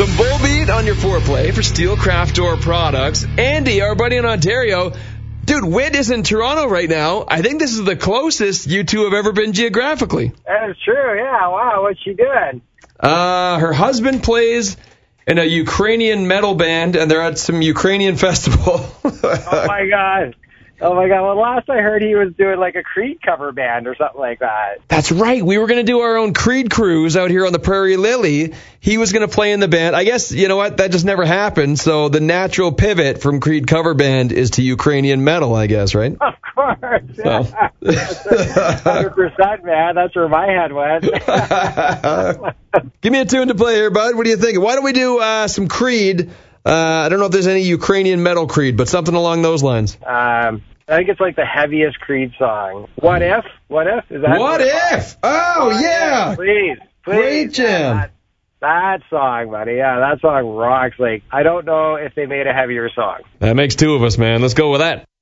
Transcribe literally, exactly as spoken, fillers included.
Some Volbeat on your foreplay for Steel Craft Door products. Andy, our buddy in Ontario. Dude, Whit is in Toronto right now. I think this is the closest you two have ever been geographically. That's true, yeah. Wow, what's she doing? Uh, her husband plays in a Ukrainian metal band, and they're at some Ukrainian festival. Oh, my God. Oh, my God. Well, last I heard he was doing like a Creed cover band or something like that. That's right. We were going to do our own Creed cruise out here on the Prairie Lily. He was going to play in the band. I guess, you know what, that just never happened. So the natural pivot from Creed cover band is to Ukrainian metal, I guess, right? Of course. So. one hundred percent, man. That's where my head went. Give me a tune to play here, bud. What do you think? Why don't we do uh, some Creed? Uh, I don't know if there's any Ukrainian metal Creed, but something along those lines. Um, I think it's like the heaviest Creed song. What If? What If? Is that What If? Oh, what yeah. If? Please. Please. Great jam. That, that song, buddy. Yeah, that song rocks. Like, I don't know if they made a heavier song. That makes two of us, man. Let's go with that.